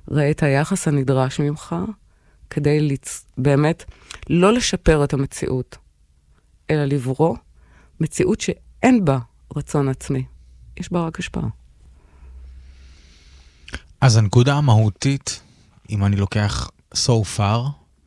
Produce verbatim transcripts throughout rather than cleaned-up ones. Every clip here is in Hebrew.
ראה את היחס הנדרש ממך, כדי לצ... באמת לא לשפר את המציאות, אלא לברוא מציאות שאין בה רצון עצמי. יש בה רק השפעה. אז הנקודה המהותית, אם אני לוקח so far,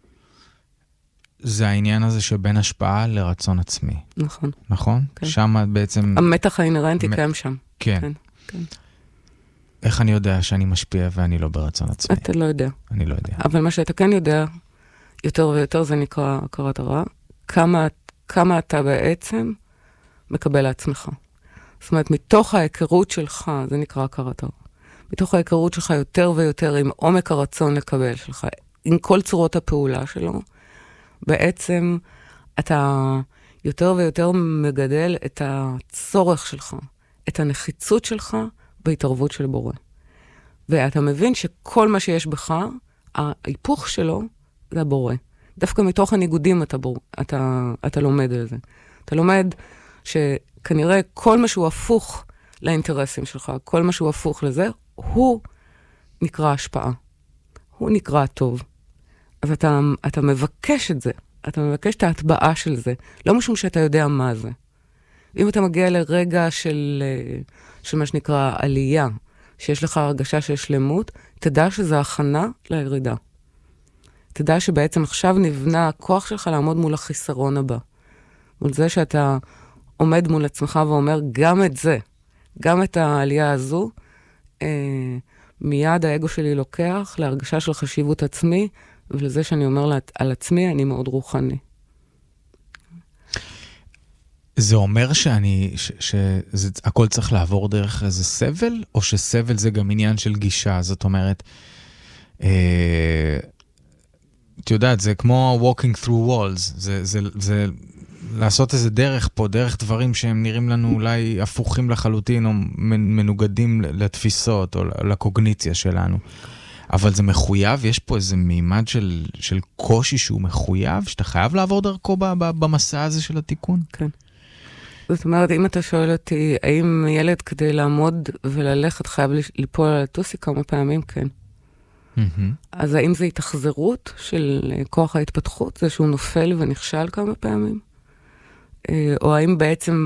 זה העניין הזה שבין השפעה לרצון עצמי. נכון. נכון? כן. שם בעצם... המתח האינרנטי מ... קיים שם. כן. כן, כן. איך אני יודע שאני משפיע ואני לא ברצון עצמי? אתה לא יודע. אני לא יודע. אבל מה שאתה כן יודע, יותר ויותר זה נקרא הכרת הרע, כמה, כמה אתה בעצם מקבל לעצמך. זאת אומרת, מתוך ההיכרות שלך, זה נקרא הכרת הרע, מתוך ההיכרות שלך יותר ויותר עם עומק הרצון לקבל שלך, עם כל צורות הפעולה שלו, בעצם אתה יותר ויותר מגדל את הצורך שלך, את הנחיצות שלך בהתערבות של בורא. ואתה מבין שכל מה שיש בך, ההיפוך שלו זה הבורא. דווקא מתוך הניגודים אתה, בור... אתה, אתה לומד על זה. אתה לומד שכנראה כל מה שהוא הפוך לאינטרסים שלך, כל מה שהוא הפוך לזה, הוא נקרא השפעה. הוא נקרא טוב. אז אתה, אתה מבקש את זה. אתה מבקש את ההטבעה של זה. לא משום שאתה יודע מה זה. אם אתה מגיע לרגע של, של מה שנקרא עלייה, שיש לך הרגשה של שלמות, תדע שזה הכנה לירידה. תדע שבעצם עכשיו נבנה הכוח שלך לעמוד מול החיסרון הבא. מול זה שאתה עומד מול עצמך ואומר, גם את זה, גם את העלייה הזו, אה, מיד האגו שלי לוקח להרגשה של חשיבות עצמי, ולזה שאני אומר לה, על עצמי, אני מאוד רוחני. זה אומר שאני, שהכל צריך לעבור דרך איזה סבל, או שסבל זה גם עניין של גישה? זאת אומרת, אה, את יודעת, זה כמו walking through walls, זה, זה, זה לעשות איזה דרך פה, דרך דברים שהם נראים לנו אולי הפוכים לחלוטין, או מנוגדים לתפיסות, או לקוגניציה שלנו. אבל זה מחויב, יש פה איזה מימד של, של קושי שהוא מחויב, שאתה חייב לעבור דרכו במסע הזה של התיקון? כן. זאת אומרת, אם אתה שואל אותי, האם ילד כדי לעמוד וללכת חייב ליפול על הטוסי כמה פעמים? כן. אז האם זה התאכזרות של כוח ההתפתחות, זה שהוא נופל ונכשל כמה פעמים? או האם בעצם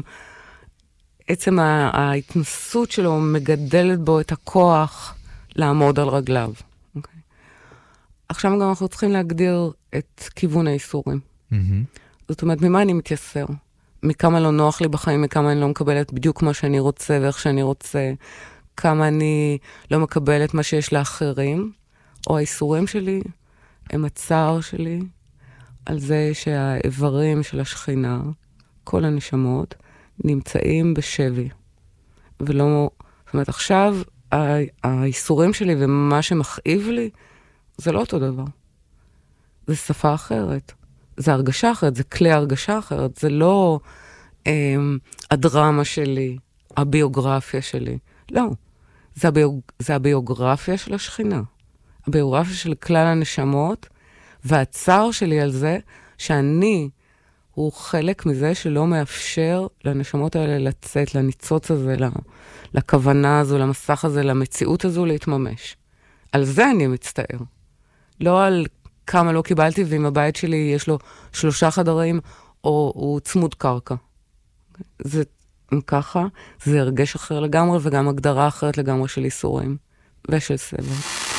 עצם ההתנסות שלו מגדלת בו את הכוח לעמוד על רגליו? Okay. עכשיו גם אנחנו צריכים להגדיר את כיוון האיסורים. Mm-hmm. זאת אומרת, ממה אני מתייסר? מכמה לא נוח לי בחיים, מכמה אני לא מקבלת בדיוק מה שאני רוצה ואיך שאני רוצה, כמה אני לא מקבלת מה שיש לאחרים, או האיסורים שלי הם הצער שלי על זה שהאיברים של השכינה, כל הנשמות, נמצאים בשבי. ולא, זאת אומרת, עכשיו האיסורים שלי ומה שמכאיב לי, זה לא אותו דבר. זה שפה אחרת. זה הרגשה אחרת, זה כלי הרגשה אחרת. זה לא אה, הדרמה שלי, הביוגרפיה שלי. לא. זה, הביוג... זה הביוגרפיה של השכינה. הביוגרפיה של כלל הנשמות, והצער שלי על זה שאני הוא חלק מזה שלא מאפשר לנשמות האלה לצאת, לניצוץ הזה, לכוונה הזו, למסך הזה, למציאות הזו להתממש. על זה אני מצטער. לא על כמה לא קיבלתי, ואם הבית שלי יש לו שלושה חדרים, או הוא צמוד קרקע. זה ככה, זה הרגש אחר לגמרי, וגם הגדרה אחרת לגמרי של איסורים, ושל סבל.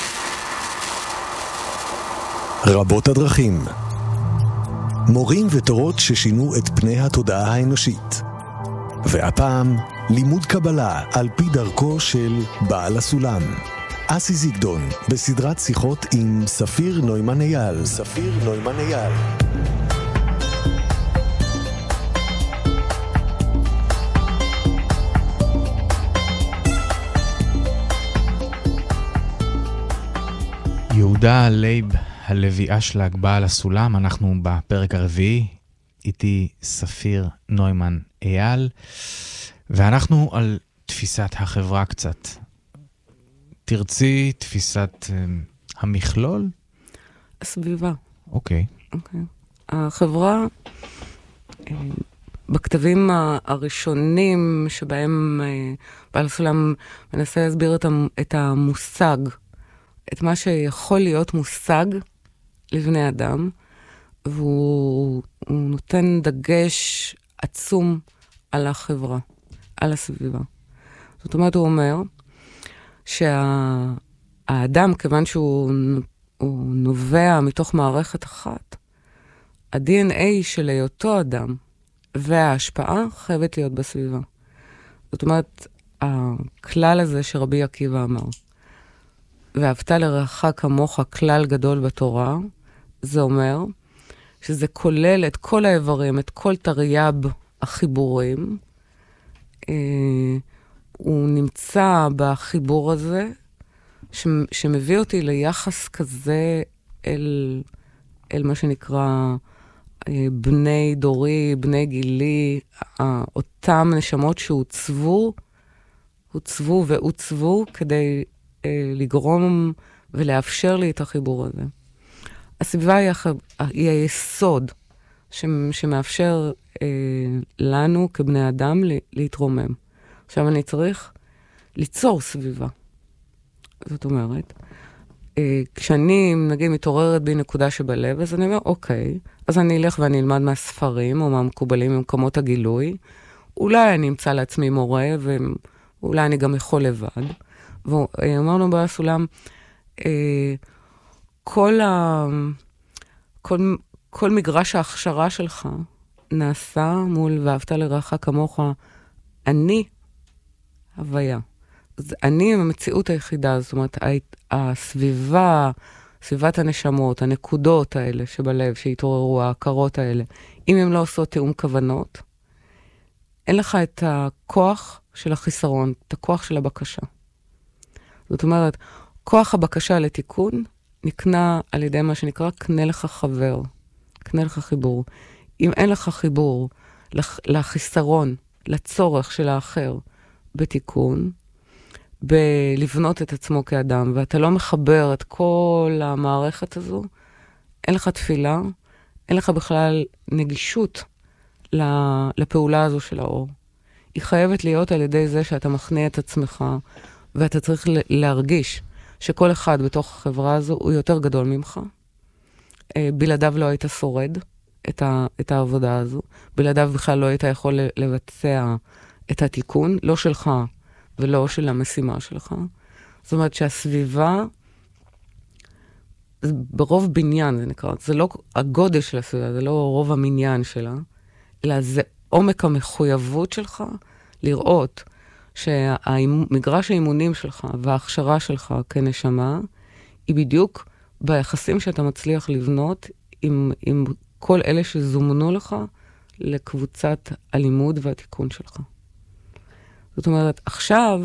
רבות הדרכים. מורים ותורות ששינו את פני התודעה האנושית. והפעם, לימוד קבלה על פי דרכו של בעל הסולם. אסי זיגדון, בסדרת שיחות עם ספיר נוימן אייל. ספיר נוימן אייל. יהודה לייב הלוי אשלג, בעל הסולם, אנחנו בפרק הרביעי, איתי ספיר נוימן אייל, ואנחנו על תפיסת החברה קצת. תרצי תפיסת uh, המכלול? הסביבה. אוקיי. Okay. Okay. החברה, uh, בכתבים הראשונים שבהם uh, בעל הסולם מנסה להסביר את, המ, את המושג, את מה שיכול להיות מושג לבני אדם, והוא נותן דגש עצום על החברה, על הסביבה. זאת אומרת, הוא אומר שהאדם, כיוון שהוא נובע מתוך מערכת אחת, ה-די אן איי של היותו אדם וההשפעה חייבת להיות בסביבה. זאת אומרת, הכלל הזה שרבי עקיבא אמר, ואהבת לרעך כמוך כלל גדול בתורה, זה אומר שזה כולל את כל האיברים, את כל תרי"ב החיבורים. אה, הוא נמצא בחיבור הזה, ש, שמביא אותי ליחס כזה אל, אל מה שנקרא אה, בני דורי, בני גילי, אה, אותם נשמות שהוצבו, הוצבו והוצבו כדי אה, לגרום ולאפשר לי את החיבור הזה. הסביבה היא, הח... היא היסוד ש... שמאפשר אה, לנו כבני אדם ל... להתרומם. עכשיו אני צריך ליצור סביבה. זאת אומרת, אה, כשאני, נגיד, מתעוררת בי נקודה שבלב, אז אני אומר, אוקיי, אז אני אלך ואני אלמד מהספרים או מהמקובלים ממקומות הגילוי. אולי אני אמצא לעצמי מורה, ואולי אני גם יכול לבד. ואמרנו בסולם, אה, כל, ה... כל, כל מגרש ההכשרה שלך נעשה מול ואהבת לרעך כמוך. אני הוויה. אני המציאות היחידה, זאת אומרת, הסביבה, סביבת הנשמות, הנקודות האלה שבלב, שהתעוררו, ההכרות האלה, אם הם לא עושות תאום כוונות, אין לך את הכוח של החיסרון, את הכוח של הבקשה. זאת אומרת, כוח הבקשה לתיקון, נקנה על ידי מה שנקרא, קנה לך חבר, קנה לך חיבור. אם אין לך חיבור לח, לחיסרון, לצורך של האחר בתיקון, בלבנות את עצמו כאדם, ואתה לא מחבר את כל המערכת הזו, אין לך תפילה, אין לך בכלל נגישות לפעולה הזו של האור. היא חייבת להיות על ידי זה שאתה מכנה את עצמך, ואתה צריך להרגיש שכל אחד בתוך החברה הזו הוא יותר גדול ממך. בלעדיו לא היית שורד את, ה, את העבודה הזו. בלעדיו בכלל לא היית יכול לבצע את התיקון, לא שלך ולא של המשימה שלך. זאת אומרת שהסביבה, ברוב בניין זה נקרא, זה לא הגודל של הסביבה, זה לא רוב המניין שלה, אלא זה עומק המחויבות שלך לראות שמגרש האימונים שלך וההכשרה שלך כנשמה, היא בדיוק ביחסים שאתה מצליח לבנות עם, עם כל אלה שזומנו לך לקבוצת הלימוד והתיקון שלך. זאת אומרת, עכשיו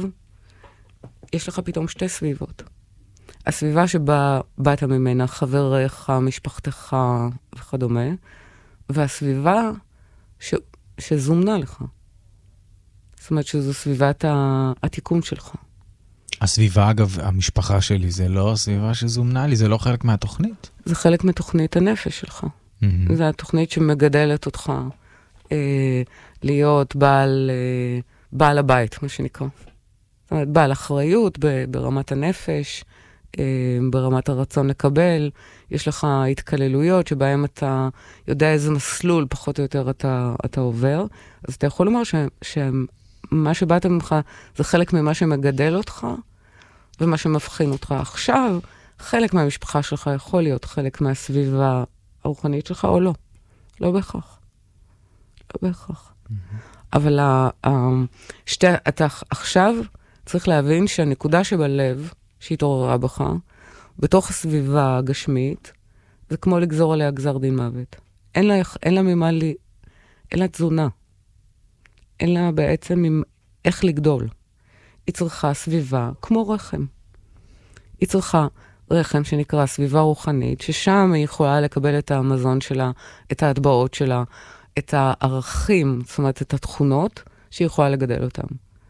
יש לך פתאום שתי סביבות. הסביבה שבה באת ממנה, חבריך, משפחתך וכדומה, והסביבה ש, שזומנה לך. זאת אומרת שזו סביבת התיקון שלך. הסביבה, אגב, המשפחה שלי, זה לא הסביבה שזומנה לי, זה לא חלק מהתוכנית. זה חלק מתוכנית הנפש שלך. Mm-hmm. זה התוכנית שמגדלת אותך אה, להיות בעל, אה, בעל הבית, מה שנקרא. זאת אומרת, בעל אחריות ב, ברמת הנפש, אה, ברמת הרצון לקבל. יש לך התקללויות שבהם אתה יודע איזה מסלול פחות או יותר אתה, אתה עובר. אז אתה יכול לומר ש, שמה שבאת ממך זה חלק ממה שמגדל אותך, ומה שמבחין אותך. עכשיו, חלק מהמשפחה שלך יכול להיות חלק מהסביבה הרוחנית שלך, או לא. לא בהכרח. לא בהכרח. Mm-hmm. אבל ה, ה, שתי, אתה עכשיו צריך להבין שהנקודה שבלב, שהתעוררה בך, בתוך הסביבה הגשמית, זה כמו לגזור עליה גזר דין מוות. אין לה, אין לה ממה לי, אין לה תזונה. אין לה בעצם עם איך לגדול. היא צריכה סביבה כמו רחם. היא צריכה רחם שנקרא סביבה רוחנית, ששם היא יכולה לקבל את המזון שלה, את ההטבעות שלה, את הערכים, זאת אומרת, את התכונות שהיא יכולה לגדל אותם.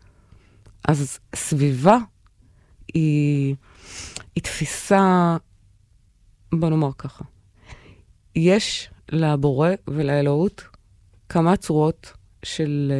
אז סביבה היא, היא תפיסה, בוא נאמר ככה, יש לבורא ולאלוהות כמה צורות של,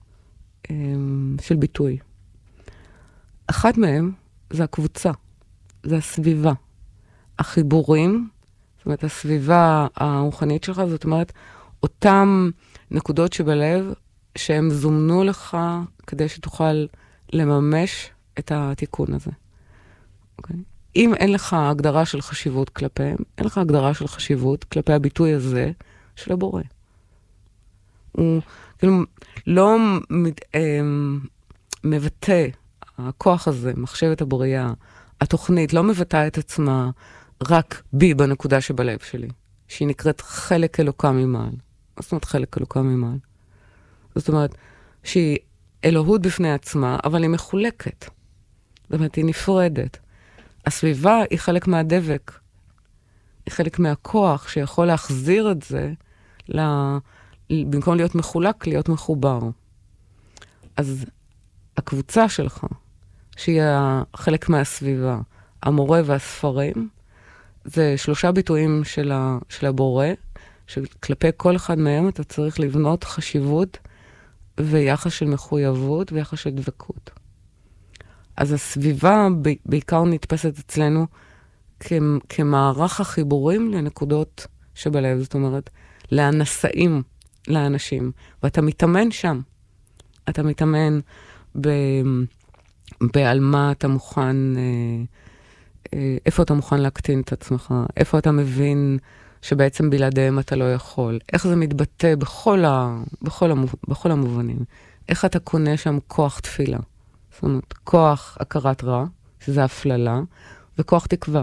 של ביטוי. אחת מהם זה הקבוצה. זה הסביבה. החיבורים, זאת אומרת, הסביבה הרוחנית שלך, זאת אומרת, אותם נקודות שבלב, שהם זומנו לך כדי שתוכל לממש את התיקון הזה. אוקיי? אם אין לך הגדרה של חשיבות כלפיהם, אין לך הגדרה של חשיבות כלפי הביטוי הזה של הבורא. הוא כאילו לא אה, מבטא, הכוח הזה, מחשבת הבריאה, התוכנית לא מבטא את עצמה רק בי בנקודה שבלב שלי, שהיא נקראת חלק אלוקה ממעל. זאת אומרת חלק אלוקה ממעל. זאת אומרת שהיא אלוהות בפני עצמה, אבל היא מחולקת. זאת אומרת, היא נפרדת. הסביבה היא חלק מהדבק. היא חלק מהכוח שיכול להחזיר את זה, לה... במקום להיות מחולק, להיות מחובר. אז הקבוצה שלך, שהיא חלק מהסביבה, המורה והספרים, זה שלושה ביטויים של, ה... של הבורא, שכלפי כל אחד מהם אתה צריך לבנות חשיבות ויחס של מחויבות ויחס של דבקות. אז הסביבה בעיקר נתפסת אצלנו כ- כמערך החיבורים לנקודות שבלב, זאת אומרת, להנשאים לאנשים, ואתה מתאמן שם. אתה מתאמן ב... בעל מה אתה מוכן, איפה אתה מוכן להקטין את עצמך, איפה אתה מבין שבעצם בלעדיהם אתה לא יכול, איך זה מתבטא בכל, ה... בכל, המוב... בכל המובנים, איך אתה קונה שם כוח תפילה. זאת אומרת, כוח הכרת רע, שזה הפללה, וכוח תקווה.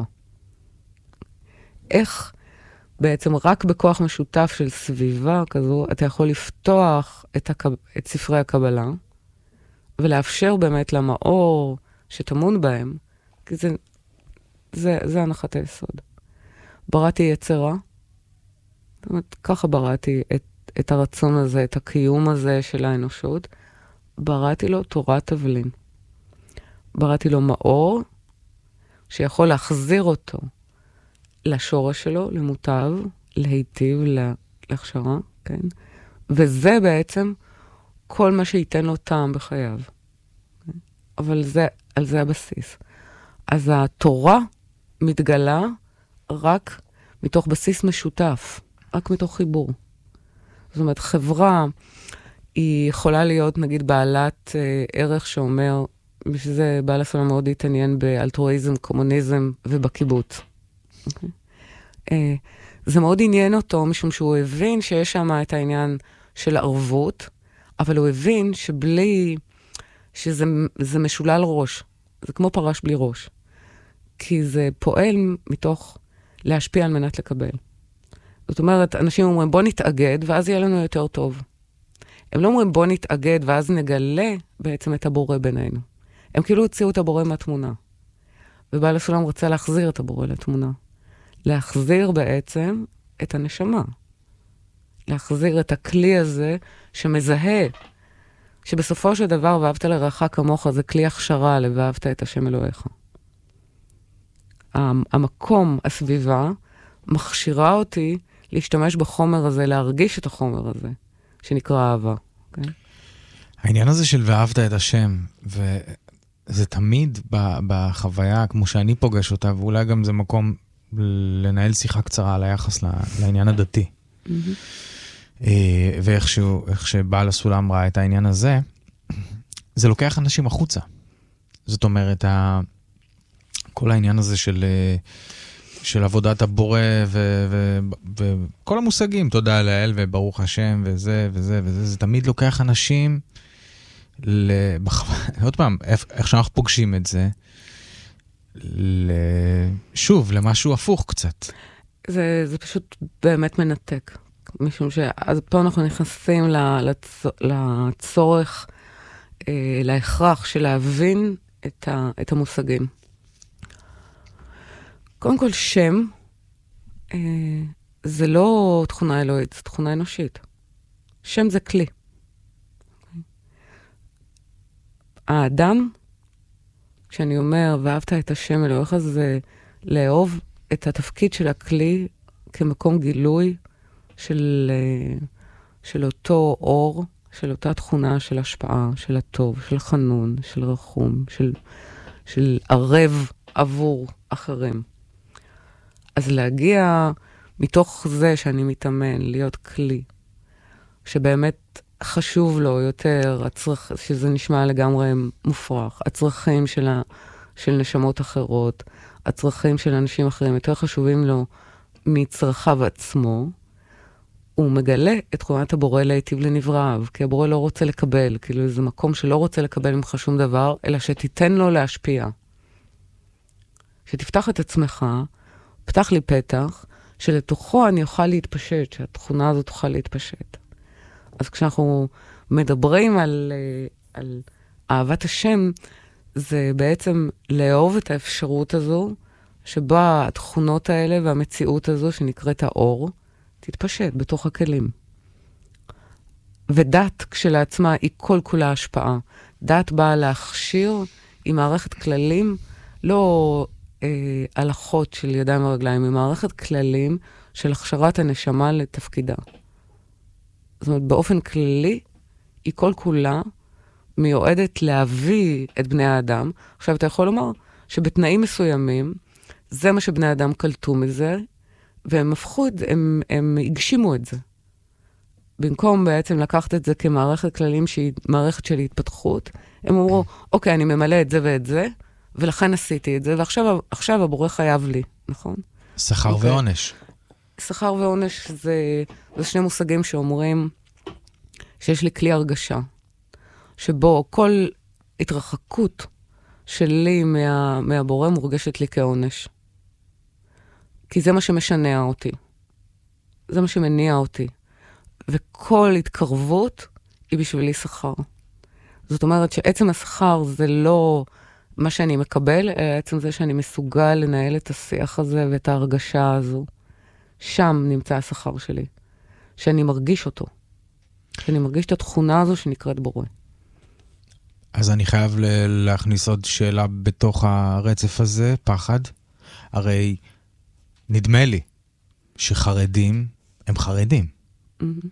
איך בעצם רק בכוח משותף של סביבה כזו, אתה יכול לפתוח את, הקב... את ספרי הקבלה, ולאפשר באמת למאור שתמון בהם, כי זה, זה, זה הנחת היסוד. בראתי יצרה, זאת אומרת, ככה בראתי את, את הרצון הזה, את הקיום הזה של האנושות, בראתי לו תורת תבלין. בראתי לו מאור, שיכול להחזיר אותו לשורש שלו, למוטב, להיטיב, להכשרה, כן? וזה בעצם כל מה שייתן לו טעם בחייו. כן? אבל זה, על זה הבסיס. אז התורה מתגלה רק מתוך בסיס משותף, רק מתוך חיבור. זאת אומרת, חברה היא יכולה להיות, נגיד, בעלת אה, ערך שאומר, בשביל זה בעל הסולם מאוד התעניין באלטרואיזם, קומוניזם ובקיבוץ. Okay. אה, זה מאוד עניין אותו, משום שהוא הבין שיש שם את העניין של ערבות, אבל הוא הבין שבלי, שזה זה משולל ראש. זה כמו פרש בלי ראש. כי זה פועל מתוך להשפיע על מנת לקבל. זאת אומרת, אנשים אומרים, בוא נתאגד, ואז יהיה לנו יותר טוב. הם לא אומרים, בוא נתאגד, ואז נגלה בעצם את הבורא בינינו. הם כאילו הוציאו את הבורא מהתמונה. ובעל הסולם רצה להחזיר את הבורא לתמונה. להחזיר בעצם את הנשמה. להחזיר את הכלי הזה שמזהה, שבסופו של דבר, ואהבת לרעך כמוך, זה כלי הכשרה ל"ואהבת את השם אלוהיך". המקום, הסביבה, מכשירה אותי להשתמש בחומר הזה, להרגיש את החומר הזה, שנקרא אהבה. Okay? העניין הזה של ואהבת את השם, וזה תמיד בחוויה, כמו שאני פוגש אותה, ואולי גם זה מקום לנהל שיחה קצרה על היחס לעניין הדתי. Mm-hmm. ואיך שהוא, איך שבעל הסולם ראה את העניין הזה, זה לוקח אנשים החוצה. זאת אומרת, ה... כל העניין הזה של, של עבודת הבורא ו, ו, וכל המושגים, תודה לאל וברוך השם וזה וזה וזה, זה תמיד לוקח אנשים, לבח... עוד פעם, איך שאנחנו פוגשים את זה, שוב, למשהו הפוך קצת. זה, זה פשוט באמת מנתק. משום שאז פה אנחנו נכנסים לצ... לצורך, אה, להכרח של להבין את, ה... את המושגים. קודם כל, שם אה, זה לא תכונה אלוהית, זה תכונה אנושית. שם זה כלי. האדם, כשאני אומר, ואהבת את השם אלוהיך, זה לאהוב את התפקיד של הכלי כמקום גילוי של, של אותו אור, של אותה תכונה של השפעה, של הטוב, של חנון, של רחום, של, של ערב עבור אחרים. אז להגיע מתוך זה שאני מתאמן, להיות כלי, שבאמת חשוב לו יותר, הצרכ... שזה נשמע לגמרי מופרך, הצרכים של, ה... של נשמות אחרות, הצרכים של אנשים אחרים יותר חשובים לו מצרכיו עצמו, הוא מגלה את תכונת הבורא להיטיב לנבראיו, כי הבורא לא רוצה לקבל, כאילו זה מקום שלא רוצה לקבל ממך שום דבר, אלא שתיתן לו להשפיע. שתפתח את עצמך, פתח לי פתח, שלתוכו אני אוכל להתפשט, שהתכונה הזאת תוכל להתפשט. אז כשאנחנו מדברים על, על אהבת השם, זה בעצם לאהוב את האפשרות הזו, שבה התכונות האלה והמציאות הזו, שנקראת האור, תתפשט בתוך הכלים. ודת כשלעצמה היא כל כולה השפעה. דת באה להכשיר עם מערכת כללים, לא אה, הלכות של ידיים ורגליים, עם מערכת כללים של הכשרת הנשמה לתפקידה. זאת אומרת, באופן כללי, היא כל כולה מיועדת להביא את בני האדם. עכשיו, אתה יכול לומר שבתנאים מסוימים, זה מה שבני האדם קלטו מזה, והם הפכו את זה, הם, הם הגשימו את זה. במקום בעצם לקחת את זה כמערכת כללים שהיא מערכת של התפתחות, הם אמרו, אוקיי, אני ממלא את זה ואת זה, ולכן עשיתי את זה, ועכשיו עכשיו הבורא חייב לי, נכון? שכר אוקיי. ועונש. שכר ועונש זה, זה שני מושגים שאומרים שיש לי כלי הרגשה, שבו כל התרחקות שלי מה, מהבורא מורגשת לי כעונש. כי זה מה שמשנע אותי. זה מה שמניע אותי. וכל התקרבות היא בשבילי שכר. זאת אומרת שעצם השכר זה לא מה שאני מקבל, אלא עצם זה שאני מסוגל לנהל את השיח הזה ואת ההרגשה הזו. שם נמצא השכר שלי. שאני מרגיש אותו. שאני מרגיש את התכונה הזו שנקראת בורא. אז אני חייב להכניס עוד שאלה בתוך הרצף הזה, פחד. הרי נדמה לי שחרדים הם חרדים. Mm-hmm.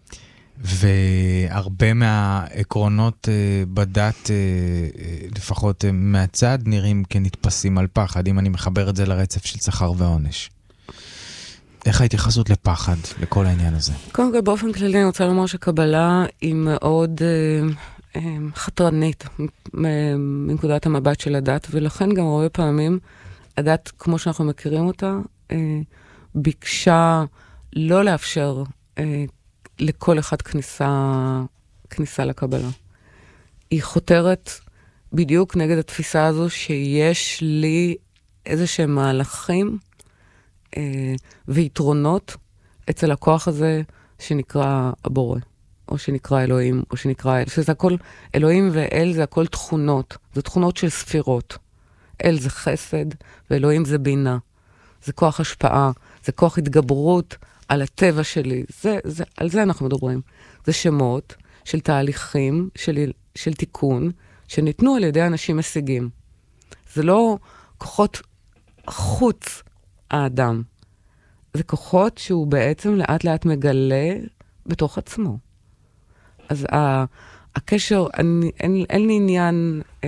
והרבה מהעקרונות בדת, לפחות מהצד, נראים כנתפסים על פחד, אם אני מחבר את זה לרצף של שכר ועונש. איך ההתייחסות לפחד, לכל העניין הזה? קודם כל, באופן כללי, אני רוצה לומר שקבלה היא מאוד אה, אה, חתרנית מנקודת המבט של הדת, ולכן גם הרבה פעמים הדת, כמו שאנחנו מכירים אותה, אה, ביקשה לא לאפשר אה, לכל אחד כניסה, כניסה לקבלה. היא חותרת בדיוק נגד התפיסה הזו שיש לי איזה שהם מהלכים אה, ויתרונות אצל הכוח הזה שנקרא הבורא, או שנקרא אלוהים, או שנקרא אל. שזה הכל, אלוהים ואל זה הכל תכונות, זה תכונות של ספירות. אל זה חסד, ואלוהים זה בינה. זה כוח השפעה, זה כוח התגברות על הטבע שלי. זה, זה, על זה אנחנו מדברים. זה שמות של תהליכים, של, של תיקון, שניתנו על ידי אנשים משיגים. זה לא כוחות חוץ האדם. זה כוחות שהוא בעצם לאט לאט מגלה בתוך עצמו. אז ה, הקשר, אני, אין, אין לי עניין, אה,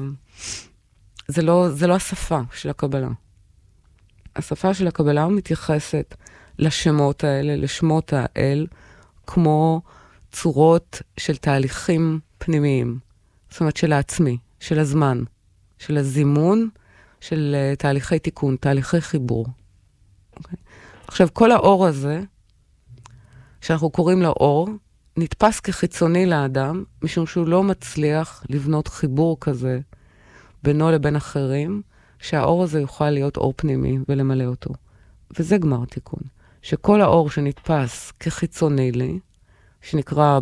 זה לא, זה לא השפה של הקבלה. השפה של הקבלה מתייחסת לשמות האלה, לשמות האל, כמו צורות של תהליכים פנימיים. זאת אומרת, של העצמי, של הזמן, של הזימון, של uh, תהליכי תיקון, תהליכי חיבור. Okay. עכשיו, כל האור הזה, שאנחנו קוראים לו אור, נתפס כחיצוני לאדם, משום שהוא לא מצליח לבנות חיבור כזה בינו לבין אחרים, שהאור הזה יוכל להיות אור פנימי ולמלא אותו. וזה גמר התיקון. שכל האור שנתפס כחיצוני לי, שנקרא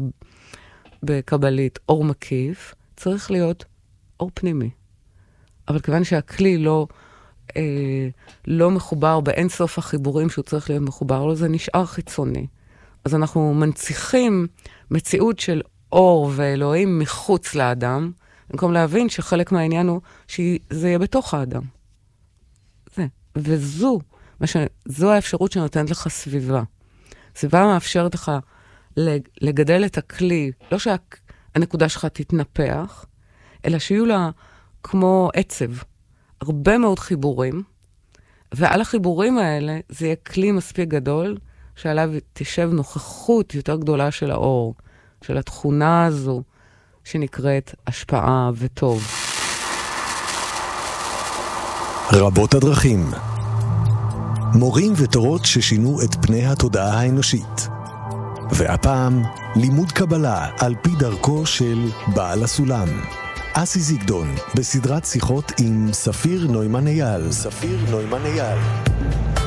בקבלית אור מקיף, צריך להיות אור פנימי. אבל כיוון שהכלי לא, אה, לא מחובר באין סוף החיבורים שהוא צריך להיות מחובר לו, זה נשאר חיצוני. אז אנחנו מנציחים מציאות של אור ואלוהים מחוץ לאדם, במקום להבין שחלק מהעניין הוא שזה יהיה בתוך האדם. זה. וזו, ש... זו האפשרות שנותנת לך סביבה. סביבה מאפשרת לך לגדל את הכלי, לא שהנקודה שלך תתנפח, אלא שיהיו לה כמו עצב, הרבה מאוד חיבורים, ועל החיבורים האלה זה יהיה כלי מספיק גדול, שעליו תשב נוכחות יותר גדולה של האור, של התכונה הזו, שנקראת השפעה וטוב. רבות הדרכים. מורים ותורות ששינו את פני התודעה האנושית. והפעם, לימוד קבלה על פי דרכו של בעל הסולם. אסי זיגדון, בסדרת שיחות עם ספיר נוימן אייל. ספיר נוימן אייל.